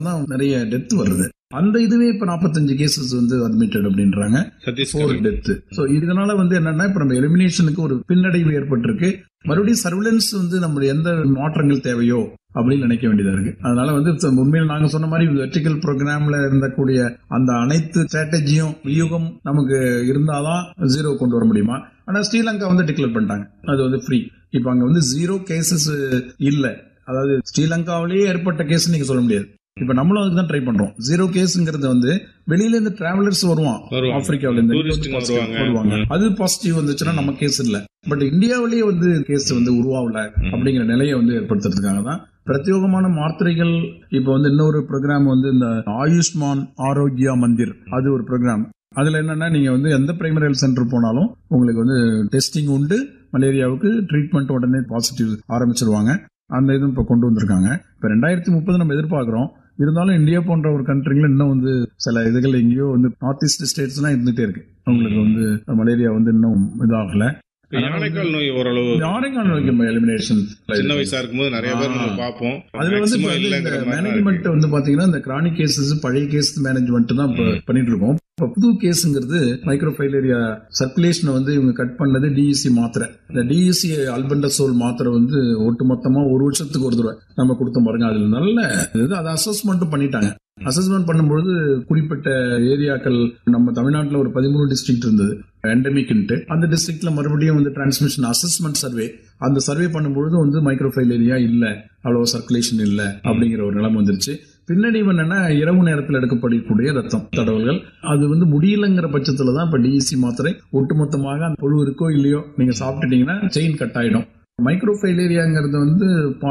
தான் நிறைய டெத் வருது. அந்த இதுவே இப்ப 45 கேசஸ் வந்து அட்மிட்டட் அப்படின்றாங்க, 4 டெத். சோ இதனால வந்து என்னன்னா இப்ப நம்ம எலிமினேஷனுக்கு ஒரு பின்னடைவு ஏற்பட்டிருக்கு. மறுபடியும் சர்வேலன்ஸ் வந்து நம்ம எந்த மாற்றங்கள் தேவையோ அப்படின்னு நினைக்க வேண்டியதா இருக்கு. அதனால வந்து உண்மையில் நாங்க சொன்ன மாதிரி வெர்டிகல் ப்ரோக்ராம்ல இருந்தக்கூடிய அந்த அனைத்து ஸ்ட்ராட்டஜியும் வியூகம் நமக்கு இருந்தாதான் ஜீரோ கொண்டு வர முடியுமா. ஆனா ஸ்ரீலங்கா வந்து டிக்ளேர் பண்ணிட்டாங்க அது வந்து ஃப்ரீ. இப்ப அங்க வந்து 0 கேசஸ் இல்ல, அதாவது ஸ்ரீலங்காவிலேயே ஏற்பட்ட கேஸ் நீங்க சொல்ல முடியாது. இப்ப நம்மளும் அதுக்கு தான் ட்ரை பண்றோம். 0 கேஸ்ங்கிறது வந்து வெளியில இருந்து டிராவலர்ஸ் வருவான், ஆப்பிரிக்காவில இருந்து வருவாங்க, அது பாசிட்டிவ் வந்துச்சுன்னா நம்ம கேஸ் இல்ல. பட் இந்தியாவிலேயே வந்து கேஸ் வந்து உருவாகல அப்படிங்கிற நிலையை வந்து ஏற்படுத்துறதுக்காக தான் பிரத்யேகமான மாத்திரைகள். இப்ப வந்து இன்னொரு ப்ரோக்ராம் வந்து இந்த ஆயுஷ்மான் ஆரோக்கியா மந்திர், அது ஒரு ப்ரோக்ராம். அதுல என்னன்னா நீங்க வந்து எந்த பிரைமரி ஹெல்த் சென்டர் போனாலும் உங்களுக்கு வந்து டெஸ்டிங் உண்டு, மலேரியாவுக்கு ட்ரீட்மெண்ட் உடனே பாசிட்டிவ் ஆரம்பிச்சிருவாங்க. அந்த இதுவும் இப்ப கொண்டு வந்திருக்காங்க. இப்ப 2030 நம்ம எதிர்பார்க்கிறோம். இருந்தாலும் இந்தியா போன்ற ஒரு கண்ட்ரில இன்னும் வந்து சில இதுகள் எங்கேயோ வந்து நார்த் ஈஸ்ட் ஸ்டேட்ஸ்லாம் இருந்துட்டே இருக்கு. உங்களுக்கு வந்து மலேரியா வந்து இன்னும் இதாகல. யானைக்கால் நோய் ஓரளவு, யானைக்கால் நோய்க்கு எலிமினேஷன் சின்ன வயசா இருக்கும்போது நிறைய பேர் நம்ம பார்ப்போம். அதுல வந்து மேனேஜ்மெண்ட் வந்து பாத்தீங்கன்னா இந்த கிரானிக் கேசஸ் பழைய கேஸ் மேனேஜ்மெண்ட் தான் பண்ணிட்டு இருக்கோம். புது கேஸ்ங்கிறது மைக்ரோஃபைலேரியா சர்க்குலேஷனை வந்து இவங்க கட் பண்ணது டிஇசி மாத்திரை. இந்த டிஇசி அல்பெண்டசோல் மாத்திரை வந்து ஒட்டுமொத்தமா ஒரு வருஷத்துக்கு ஒரு தடவை நம்ம கொடுத்த பாருங்க. அதுல நல்ல இது, அதை அசஸ்மெண்ட்டும் பண்ணிட்டாங்க. அசஸ்மெண்ட் பண்ணும்போது குறிப்பிட்ட ஏரியாக்கள், நம்ம தமிழ்நாட்டில் ஒரு 13 டிஸ்ட்ரிக்ட் இருந்தது எண்டமிக். அந்த டிஸ்ட்ரிக்ட்ல மறுபடியும் வந்து டிரான்ஸ்மிஷன் அசஸ்மெண்ட் சர்வே, அந்த சர்வே பண்ணும்பொழுது வந்து மைக்ரோஃபைலேரியா இல்ல, அவ்வளவு சர்க்குலேஷன் இல்ல அப்படிங்கிற ஒரு நிலைமை வந்துருச்சு. பின்னாடி என்னன்னா இரவு நேரத்தில் எடுக்கப்படக்கூடிய ரத்தம் தடவல்கள் அது வந்து முடியலங்கிற பட்சத்துல தான் இப்ப டிஇசி மாத்திரை ஒட்டுமொத்தமாக அந்த புழு இருக்கோ இல்லையோ நீங்க சாப்பிட்டுட்டீங்கன்னா செயின் கட் ஆயிடும். மைக்ரோஃபைலேரியாங்கிறது வந்து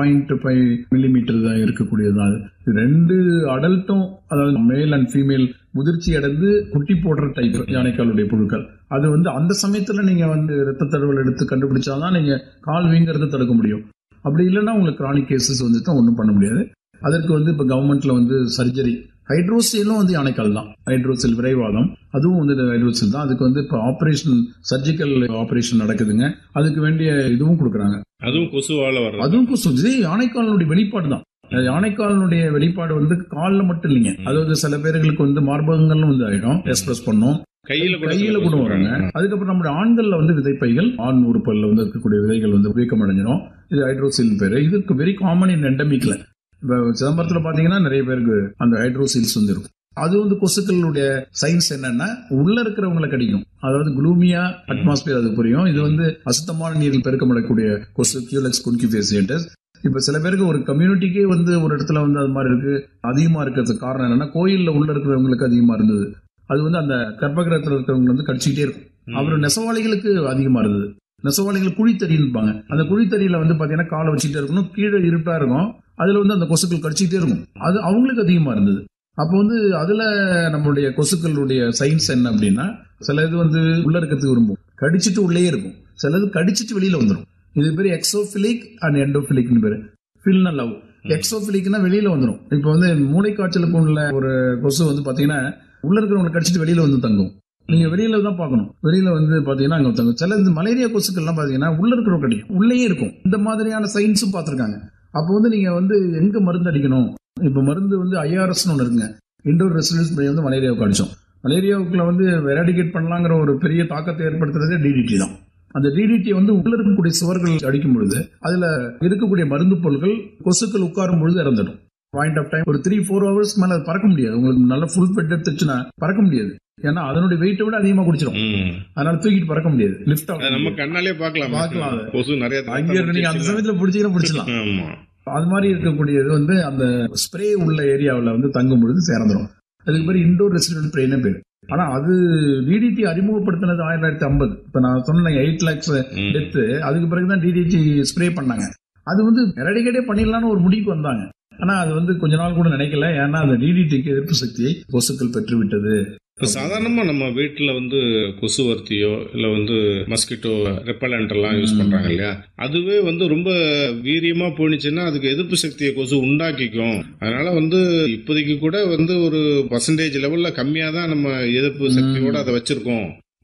0.5 மில்லிமீட்டர் தான் இருக்கக்கூடியது. இது 2 அடல்ட்டும், அதாவது மேல் அண்ட் ஃபீமேல் முதிர்ச்சி அடைந்து குட்டி போடுற டைப் யானைக்காலுடைய புழுக்கள். அது வந்து அந்த சமயத்துல நீங்க வந்து ரத்த தடவல் எடுத்து கண்டுபிடிச்சாதான் நீங்க கால் வீங்கிறத தடுக்க முடியும். அப்படி இல்லைன்னா உங்களுக்கு கிரானிக் கேசஸ் வந்துட்டு ஒன்றும் பண்ண முடியாது. அதற்கு வந்து இப்ப கவர்மெண்ட்ல வந்து சர்ஜரி, ஹைட்ரோசெலும் வந்து யானைக்கால் தான், ஹைட்ரோசெல் விரைவாதம் அதுவும் வந்து ஹைட்ரோசெல் தான். அதுக்கு வந்து இப்ப ஆபரேஷன், சர்ஜிக்கல் ஆபரேஷன் நடக்குதுங்க. அதுக்கு வேண்டிய இதுவும் கொடுக்குறாங்க. அதுவும் கொசுவால வரும். அதுவும் கொசு. இது யானைக்காலனுடைய வெளிப்பாடு தான். யானைக்காலனுடைய வெளிப்பாடு வந்து காலில் மட்டும் இல்லைங்க, அதாவது சில பேர்களுக்கு வந்து மார்பகங்களும் வந்து ஆயிடும், எக்ஸ்பிரஸ் பண்ணும், கையில கூட வராங்க. அதுக்கப்புறம் நம்மளுடைய ஆண்கள்ல வந்து விதைப்பைகள், ஆண் உறுப்புல வந்து இருக்கக்கூடிய விதைகள் வந்து வீக்கம் அடைஞ்சிடும். இது ஹைட்ரோசெல் பேரு. இதுக்கு வெரி காமன் இன் எண்டமிக்ல. இப்ப சிதம்பரத்துல பாத்தீங்கன்னா நிறைய பேருக்கு அந்த ஹைட்ரோசீல்ஸ் வந்து இருக்கும். அது வந்து கொசுக்களுடைய சயின்ஸ் என்னன்னா உள்ள இருக்கிறவங்களை கடிக்கும், அதாவது குளூமியா அட்மாஸ்பியர் அது புரியும். இது வந்து அசுத்தமான நீரில் பெருக்கமடக்கூடிய கொசு கியூலெக்ஸ் குன்கிஃபேசியன்டஸ். இப்ப சில பேருக்கு ஒரு கம்யூனிட்டிக்கே வந்து ஒரு இடத்துல வந்து அது மாதிரி இருக்கு, அதிகமா இருக்கிறதுக்கு காரணம் என்னன்னா கோயில்ல உள்ள இருக்கிறவங்களுக்கு அதிகமா இருந்தது. அது வந்து அந்த கர்ப்பகிரகத்தில் இருக்கிறவங்க வந்து கடிச்சிக்கிட்டே இருக்கும். அப்புறம் நெசவாளிகளுக்கு அதிகமா இருந்தது. நெசவாளிகள் குழித்தறின்னு இருப்பாங்க. அந்த குழித்தறியில வந்து பாத்தீங்கன்னா காலை வச்சுட்டே இருக்கணும், கீழே இருட்டா இருக்கும், அதுல வந்து அந்த கொசுக்கள் கடிச்சிக்கிட்டே இருக்கும். அது அவங்களுக்கு அதிகமா இருந்தது. அப்போ வந்து அதுல நம்மளுடைய கொசுக்களுடைய சயின்ஸ் என்ன அப்படின்னா, சில இது வந்து உள்ள இருக்கிறதுக்கு விரும்பும், கடிச்சிட்டு உள்ளே இருக்கும், சிலது கடிச்சிட்டு வெளியில வந்துடும். இது பேரு எக்ஸோபிலிக் அண்ட் எண்டோபிலிக்னு பேரு. ஃபில்னா லவ். எக்ஸோபிலிக்னா வெளியில வந்துடும். இப்போ வந்து மூளைக்காய்ச்சலுக்கு உள்ள ஒரு கொசு வந்து பாத்தீங்கன்னா உள்ள இருக்கிறவங்களை கடிச்சிட்டு வெளியில வந்து தங்கும். நீங்க வெளியில தான் பார்க்கணும். வெளியில வந்து பாத்தீங்கன்னா அங்க தங்கும். சில இந்த மலேரியா கொசுக்கள்லாம் பாத்தீங்கன்னா உள்ள இருக்கிறவங்க கடிக்கும், உள்ளேயே இருக்கும். இந்த மாதிரியான சயின்ஸும் பார்த்திருக்காங்க. அப்போ வந்து நீங்க வந்து எங்க மருந்து அடிக்கணும், இப்ப மருந்து வந்து ஐஆர்எஸ்னு ஒன்று இருக்குங்க, இண்டோர் ரெசிடென்ஸ் ஸ்ப்ரே வந்து மலேரியாவுக்கு அடிச்சோம். மலேரியாவுக்குள்ள வந்து எராடிகேட் பண்ணலாங்கிற ஒரு பெரிய தாக்கத்தை ஏற்படுத்துறதே டிடிடி தான். அந்த டிடிடி வந்து உள்ள இருக்கக்கூடிய சுவர்கள் அடிக்கும் பொழுது அதுல இருக்கக்கூடிய மருந்து பொருட்கள் கொசுக்கள் உட்காரும் பொழுது இறந்துடும். பாயிண்ட் ஆஃப் டைம் ஒரு 3-4 ஹவர்ஸ் மேல பறக்க முடியாது. உங்களுக்கு நல்ல ஃபுல் பெட் எடுத்துச்சுன்னா பறக்க முடியாது. ஏன்னா அதனுடைய வெயிட்டை விட அதிகமா குடிச்சிடும். அதனால தூக்கிட்டு பறக்க முடியாது. லிஃப்ட் ஆகும், நம்ம கண்ணாலே பார்க்கலாம். கொசு நிறைய நீங்க அந்த சமயத்துல பிடிச்சீங்கன்னா பிடிச்சலாம். அது மாதிரி இருக்கக்கூடியது வந்து அந்த ஸ்ப்ரே உள்ள ஏரியாவில் வந்து தங்கும் பொழுது சேர்ந்துடும். அதுக்கு பேர் இண்டோர் ரெசிடென்ட் ஸ்ப்ரேன்னு பேரு. ஆனா அது டிடிடி அறிமுகப்படுத்தினது 1950. இப்ப நான் சொன்ன 8 lakhs டெத்து, அதுக்கு பிறகுதான் டிடிடி ஸ்ப்ரே பண்ணாங்க. அது வந்து எரடிகேட்டே பண்ணிடலான்னு ஒரு முடிவுக்கு வந்தாங்க. ஆனா அது வந்து கொஞ்ச நாள் கூட நினைக்கல. ஏன்னா அந்த டிடிடிக்கு எதிர்ப்பு சக்தியை கொசுக்கள் பெற்றுவிட்டது. சாதாரணமா நம்ம வீட்டுல வந்து கொசுவர்த்தியோ இல்ல வந்து மஸ்கிட்டோ ரெப்பலண்ட் எல்லாம் யூஸ் பண்றாங்க இல்லையா, அதுவே வந்து ரொம்ப வீரியமா போனிச்சுன்னா அதுக்கு எதிர்ப்பு சக்தியை கொசு உண்டாக்கிக்கும். அதனால வந்து இப்போதைக்கு கூட வந்து ஒரு % லெவல்ல கம்மியா தான் நம்ம எதிர்ப்பு சக்தியோட அதை வச்சிருக்கோம்.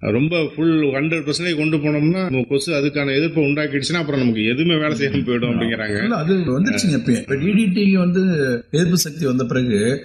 ரொம்ப ஃபுல் 100% கொண்டு போனோம்னா கொசு அதுக்கான எதிர்ப்பை உண்டாக்கிடுச்சுன்னா அப்புறம் நமக்கு எதுவுமே வேலை செய்யாம போயிடும் அப்படிங்கிறாங்க. அது வந்துருச்சுங்க. இப்ப DDT வந்து எதிர்ப்பு சக்தி வந்த பிறகு